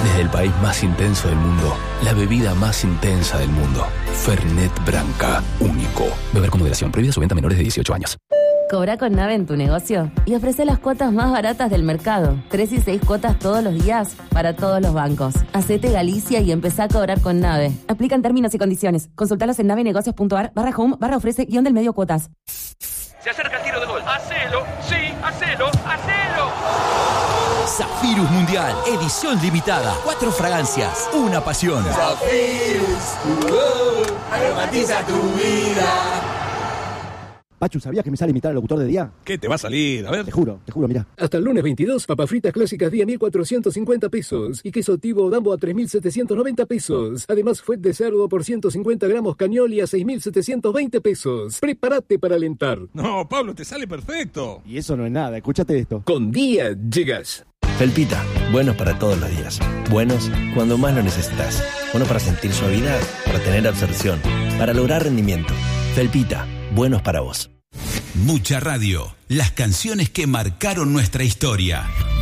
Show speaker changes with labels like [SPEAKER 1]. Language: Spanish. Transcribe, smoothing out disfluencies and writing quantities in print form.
[SPEAKER 1] Desde el país más intenso del mundo, la bebida más intensa del mundo. Fernet Branca, único. Beber con moderación. Prohibida su venta a menores de 18 años.
[SPEAKER 2] Cobra con Nave en tu negocio y ofrece las cuotas más baratas del mercado. 3 y 6 cuotas todos los días para todos los bancos. Hacete Galicia y empezá a cobrar con Nave. Aplican términos y condiciones. Consultalos en navenegocios.ar/home/del medio cuotas.
[SPEAKER 3] Se acerca el tiro de gol. ¡Hacelo! ¡Sí! ¡Hacelo! ¡Hacelo!
[SPEAKER 4] Zafirus Mundial, edición limitada. 4 fragancias, una pasión.
[SPEAKER 5] Zafirus, aromatiza tu vida.
[SPEAKER 6] Pachu, ¿sabías que me sale imitar al locutor de día?
[SPEAKER 7] ¿Qué te va a salir? A ver.
[SPEAKER 6] Te juro, mirá.
[SPEAKER 8] Hasta el lunes 22, papas fritas clásicas día 1.450 pesos. Y queso Tivo Dambo a 3.790 pesos. Además, fuet de cerdo por 150 gramos Cañoli a 6.720 pesos. Prepárate para alentar.
[SPEAKER 7] No, Pablo, te sale perfecto.
[SPEAKER 6] Y eso no es nada, escúchate esto.
[SPEAKER 8] Con día llegas.
[SPEAKER 9] Felpita, buenos para todos los días. Buenos cuando más lo necesitas. Buenos para sentir suavidad, para tener absorción, para lograr rendimiento. Felpita, buenos para vos.
[SPEAKER 10] Mucha radio, las canciones que marcaron nuestra historia.